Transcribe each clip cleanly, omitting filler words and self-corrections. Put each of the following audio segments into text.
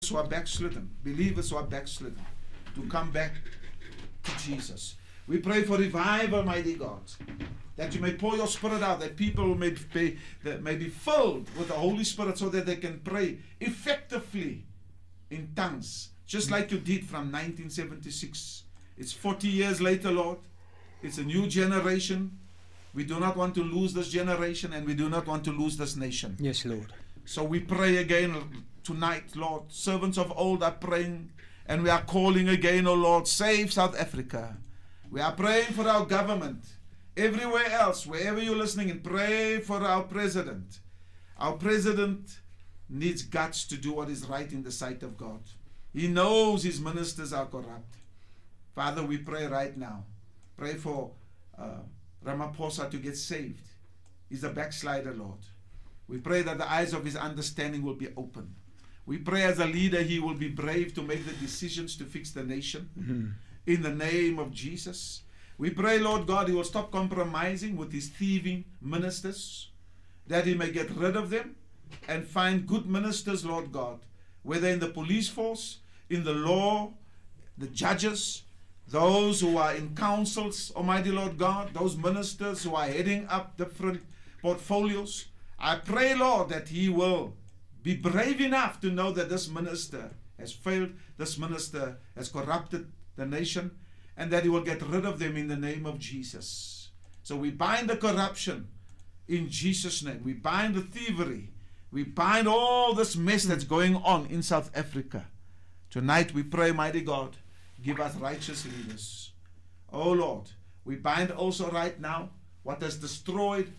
who are backslidden, believers who are backslidden, to come back to Jesus. We pray for revival, mighty God, that you may pour your Spirit out, that people may be filled with the Holy Spirit so that they can pray effectively in tongues, just like you did from 1976. It's 40 years later, Lord. It's a new generation. We do not want to lose this generation, and we do not want to lose this nation. Yes, Lord. So we pray again tonight, Lord. Servants of old are praying, and we are calling again, oh Lord, save South Africa. We are praying for our government. Everywhere else, wherever you're listening, and pray for our president. Our president needs guts to do what is right in the sight of God. He knows his ministers are corrupt. Father, we pray right now. Pray for Ramaphosa to get saved. He's a backslider, Lord. We pray that the eyes of his understanding will be open. We pray as a leader he will be brave to make the decisions to fix the nation. In the name of Jesus. We pray, Lord God, he will stop compromising with his thieving ministers, that he may get rid of them and find good ministers, Lord God, whether in the police force, in the law, the judges, those who are in councils, Almighty Lord God, those ministers who are heading up different portfolios. I pray, Lord, that he will be brave enough to know that this minister has failed, this minister has corrupted the nation, and that he will get rid of them in the name of Jesus. So we bind the corruption in Jesus' name. We bind the thievery. We bind all this mess that's going on in South Africa. Tonight we pray, mighty God, give us righteous leaders. Oh Lord, we bind also right now what has destroyed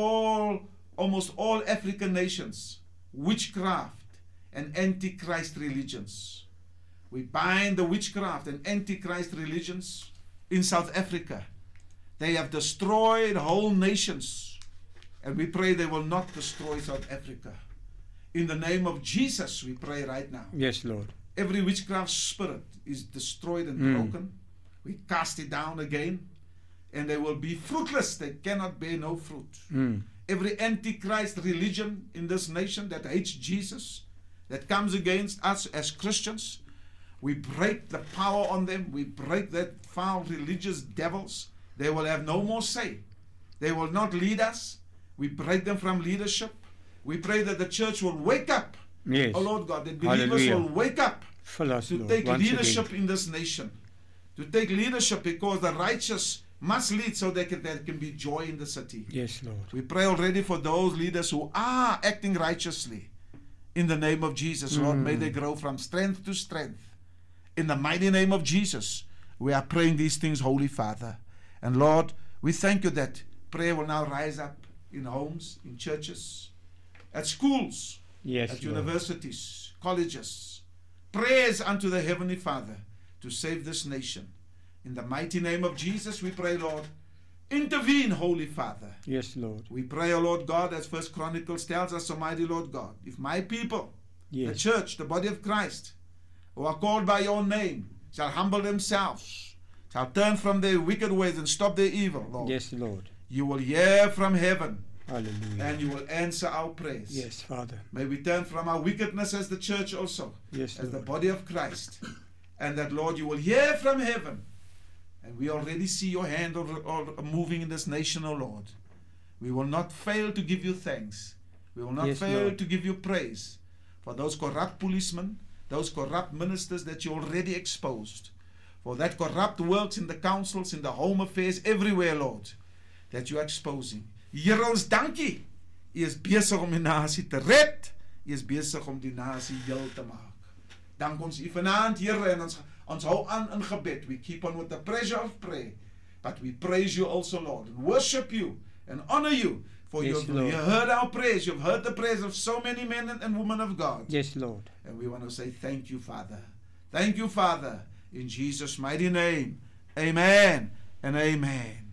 almost all African nations, witchcraft and antichrist religions. We bind the witchcraft and antichrist religions in South Africa. They have destroyed whole nations, and we pray they will not destroy South Africa. In the name of Jesus, we pray right now. Yes, Lord. Every witchcraft spirit is destroyed and broken. We cast it down again, and they will be fruitless. They cannot bear no fruit. Every antichrist religion in this nation that hates Jesus, that comes against us as Christians, we break the power on them. We break that foul religious devils. They will have no more say. They will not lead us. We break them from leadership. We pray that the church will wake up. Yes. Oh Lord God, that believers will wake up us, to Lord, take leadership again in this nation. To take leadership, because the righteous must lead so that there can be joy in the city. Yes, Lord. We pray already for those leaders who are acting righteously. In the name of Jesus, Lord, may they grow from strength to strength. In the mighty name of Jesus, we are praying these things, Holy Father. And Lord, we thank you that prayer will now rise up in homes, in churches, at schools, yes, at Lord. universities, colleges. Prayers unto the Heavenly Father to save this nation. In the mighty name of Jesus, we pray, Lord, intervene, Holy Father. Yes, Lord. We pray, O Lord God, as First Chronicles tells us, Almighty Lord God, if my people, Yes. the church, the body of Christ, who are called by your name, shall humble themselves, shall turn from their wicked ways and stop their evil, Lord. Yes, Lord. You will hear from heaven, Hallelujah. and you will answer our prayers. Yes, Father. May we turn from our wickedness as the church also, Yes, as the Lord. body of Christ, and that, Lord, you will hear from heaven. And we already see your hand moving in this nation, O Lord. We will not fail to give you thanks. We will not Yes, fail Lord. to give you praise for those corrupt policemen, those corrupt ministers that you already exposed, for that corrupt works in the councils, in the home affairs, everywhere, Lord, that you are exposing. Here ons dankie. U is besig om die nasie te red. U is besig om die nasie heel te maak. Dank ons u vanaand, Here, en ons hou aan in gebed. We keep on with the pressure of prayer, but we praise you also, Lord, and worship you and honor you, for Yes, you Lord. heard our prayers. You've heard the prayers of so many men and women of God. Yes, Lord. And we want to say thank you, Father. Thank you, Father, in Jesus' mighty name. Amen and amen.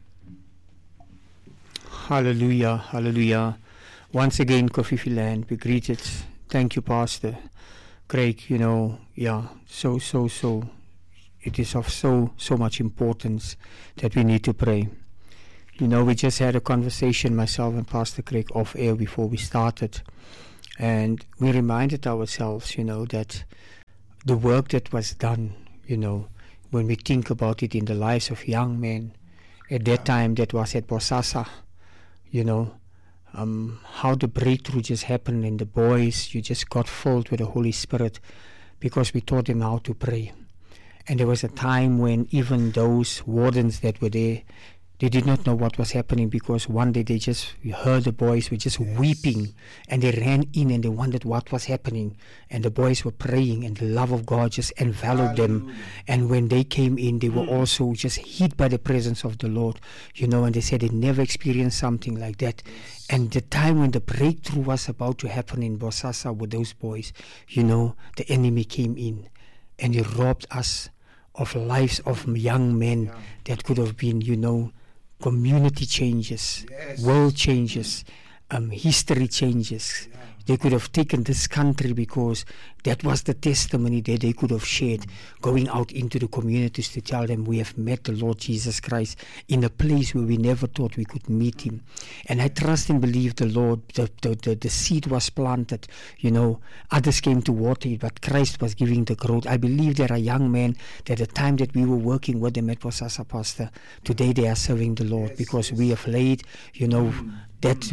Hallelujah. Hallelujah. Once again, Kofi Land, be greeted. Thank you, Pastor Craig. You know, so. It is of so much importance that we need to pray. You know, we just had a conversation, myself and Pastor Craig, off air before we started. And we reminded ourselves, you know, that the work that was done, when we think about it in the lives of young men, at that time that was at Bosasa, how the breakthrough just happened in the boys, you just got filled with the Holy Spirit because we taught them how to pray. And there was a time when even those wardens that were there, they did not know what was happening, because one day they just heard the boys were just weeping, and they ran in and they wondered what was happening. And the boys were praying, and the love of God just enveloped them. And when they came in, they were also just hit by the presence of the Lord, and they said they never experienced something like that. And the time when the breakthrough was about to happen in Bosasa with those boys, the enemy came in and he robbed us of lives of young men that could have been, community changes, world changes, history changes. They could have taken this country, because that was the testimony that they could have shared, going out into the communities to tell them we have met the Lord Jesus Christ in a place where we never thought we could meet him. And I trust and believe the Lord, the seed was planted, others came to water it, but Christ was giving the growth. I believe there are young men that at the time that we were working with them at Bosasa, Pastor, today they are serving the Lord, because we have laid, that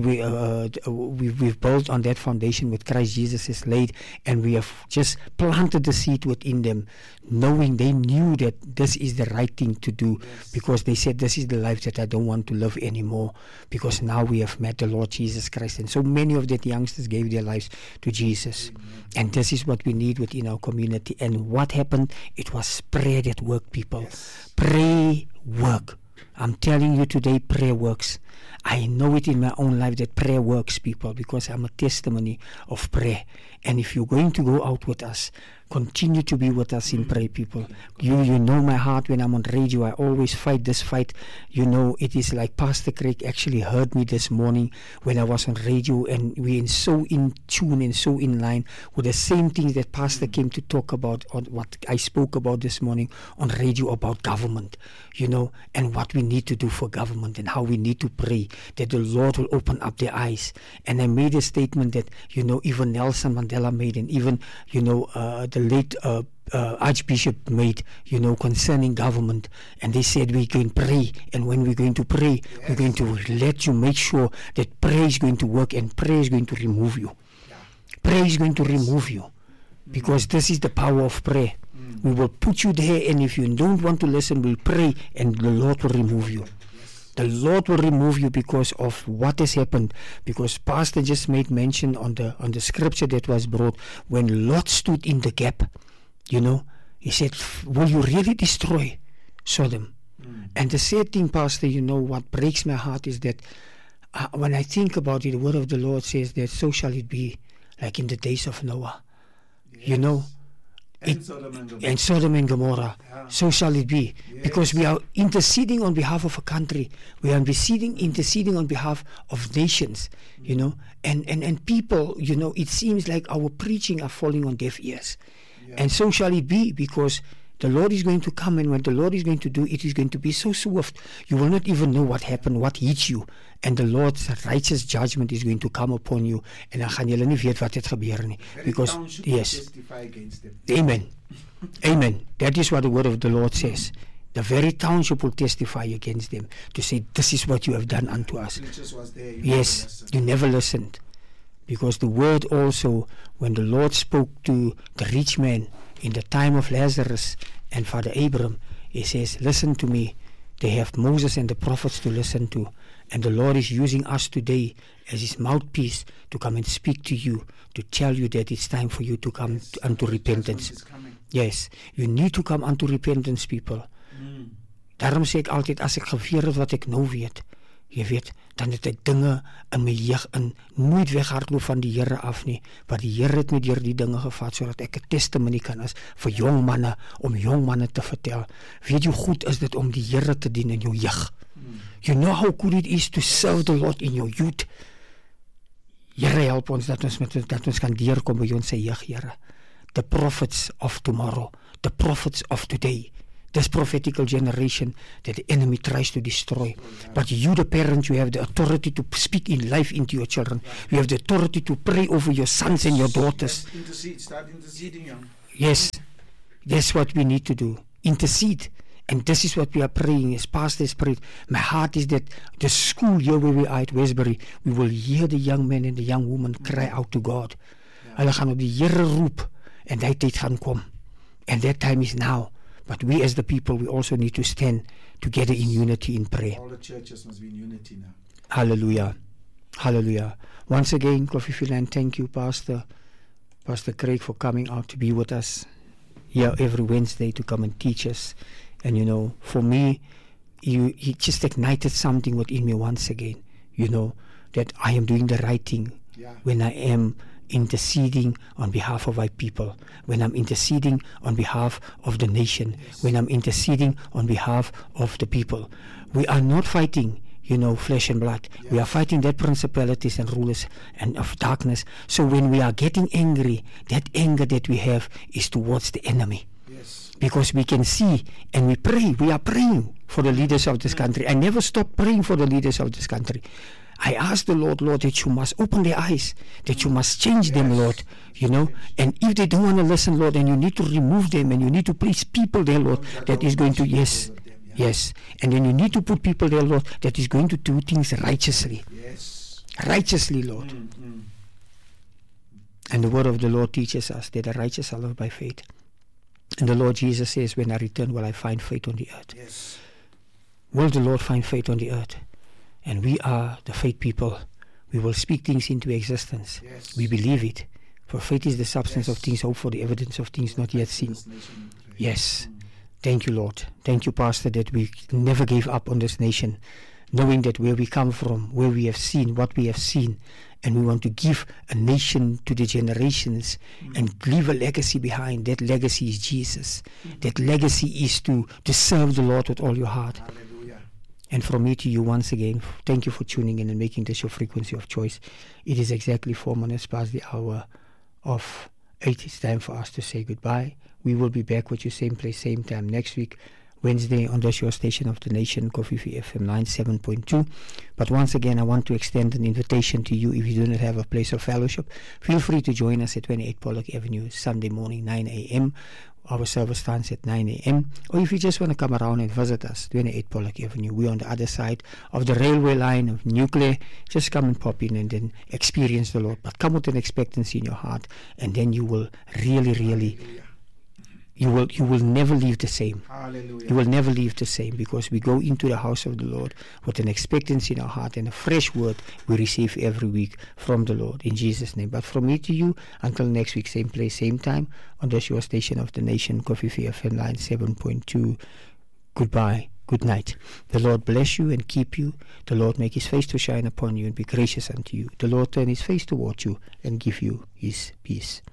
we've built on that foundation with Christ Jesus is laid, and we have just planted the seed within them, knowing they knew that this is the right thing to do, because they said, this is the life that I don't want to live anymore, because now we have met the Lord Jesus Christ. And so many of that youngsters gave their lives to Jesus. And this is what we need within our community. And what happened? It was prayer that worked, people. Pray work. I'm telling you today, prayer works. I know it in my own life that prayer works, people, because I'm a testimony of prayer. And if you're going to go out with us, continue to be with us in prayer, people. You know my heart when I'm on radio. I always fight this fight. It is like Pastor Craig actually heard me this morning when I was on radio, and we're so in tune and so in line with the same things that Pastor came to talk about, on what I spoke about this morning on radio about government, and what we need to do for government, and how we need to pray that the Lord will open up their eyes. And I made a statement that, even Nelson Mandela made, and even, the late Archbishop made, concerning government. And they said, we're going to pray. And when we're going to pray, we're going to let you make sure that prayer is going to work, and prayer is going to remove you. Prayer is going to remove you. Because this is the power of prayer. We will put you there, and if you don't want to listen, we'll pray, and the Lord will remove you. The Lord will remove you because of what has happened. Because Pastor just made mention on the scripture that was brought, when Lot stood in the gap, he said, will you really destroy Sodom? And the sad thing, Pastor, what breaks my heart is that when I think about it, the word of the Lord says that so shall it be, like in the days of Noah. And Sodom and Gomorrah. So shall it be. Because we are interceding on behalf of a country. We are interceding on behalf of nations, and people, it seems like our preaching are falling on deaf ears. And so shall it be, because the Lord is going to come, and when the Lord is going to do, it is going to be so swift. You will not even know what happened, what hit you. And the Lord's righteous judgment is going to come upon you. En dan gaan julle nie weet wat het gebeur nie. Because, yes. Amen. Amen. That is what the word of the Lord says. The very township will testify against them to say, this is what you have done unto us. Yes, you never listened. Because the word also, when the Lord spoke to the rich man in the time of Lazarus and Father Abraham, he says, listen to me. They have Moses and the prophets to listen to. And the Lord is using us today as his mouthpiece to come and speak to you, to tell you that it's time for you to come unto repentance. Yes, you need to come unto repentance, people. Daarom sê ek altyd, as ek geweer het wat ek nou weet, jy weet, dan het ek dinge in my jeug in nooit weghardloop van die Here af nie, want die Here het my deur die dinge gevat, sodat ek 'n testimony kan is vir jong manne, om jong manne te vertel. Weet jy hoe goed is dit om die Here te dien in jou jeug? You know how good it is to serve the Lord in your youth. Here help ons dat ons kan deurkom by ons jeug, Here. The prophets of tomorrow, the prophets of today, this prophetical generation that the enemy tries to destroy. But you, the parents, you have the authority to speak in life into your children. You have the authority to pray over your sons and your daughters. Start interceding, young. Yes, That's what we need to do. Intercede. And this is what we are praying as pastors prayed. My heart is that the school here where we are at Westbury, we will hear the young men and the young women cry out to God. Hulle gaan op die Here roep en daai tyd gaan kom. And that time is now. But we as the people, we also need to stand together in unity in prayer. All the churches must be in unity now. Hallelujah. Hallelujah. Once again, Kofi thank you, Pastor Craig, for coming out to be with us here every Wednesday to come and teach us. And you know, for me, he just ignited something within me once again, you know, that I am doing the right thing when I am interceding on behalf of my people, when I'm interceding on behalf of the nation, when I'm interceding on behalf of the people. We are not fighting, you know, flesh and blood. We are fighting that principalities and rulers and of darkness. So when we are getting angry, that anger that we have is towards the enemy. Because we can see and we pray. We are praying for the leaders of this country. I never stop praying for the leaders of this country. I ask the Lord, that you must open their eyes, that you must change them, Lord, you know. And if they don't want to listen, Lord, then you need to remove them and you need to place people there, Lord, that is going to, yes. And then you need to put people there, Lord, that is going to do things righteously. Righteously, Lord. And the word of the Lord teaches us that the righteous are loved by faith. And the Lord Jesus says, when I return, will I find faith on the earth? Will the Lord find faith on the earth? And we are the faith people. We will speak things into existence. We believe it. For faith is the substance of things hoped for, the evidence of things not yet seen. Thank you, Lord. Thank you, Pastor, that we never gave up on this nation, knowing that where we come from, where we have seen, what we have seen, and we want to give a nation to the generations and leave a legacy behind. That legacy is Jesus. That legacy is to serve the Lord with all your heart. Hallelujah. And from me to you once again, thank you for tuning in and making this your frequency of choice. It is exactly 4 minutes past the hour of 8. It's time for us to say goodbye. We will be back with you same place, same time next week, Wednesday, on this your station of the nation, Kofifi FM 97.2. But once again, I want to extend an invitation to you. If you do not have a place of fellowship, feel free to join us at 28 Pollock Avenue, Sunday morning, 9 a.m. Our service starts at 9 a.m. Or if you just want to come around and visit us, 28 Pollock Avenue. We're on the other side of the railway line of Nuclear. Just come and pop in and then experience the Lord. But come with an expectancy in your heart, and then you will really you will never leave the same. Hallelujah. You will never leave the same, because we go into the house of the Lord with an expectancy in our heart and a fresh word we receive every week from the Lord, in Jesus' name. But from me to you, until next week, same place, same time, on this your station of the nation, Kofifi FM 97.2. Goodbye, good night. The Lord bless you and keep you. The Lord make his face to shine upon you and be gracious unto you. The Lord turn his face towards you and give you his peace.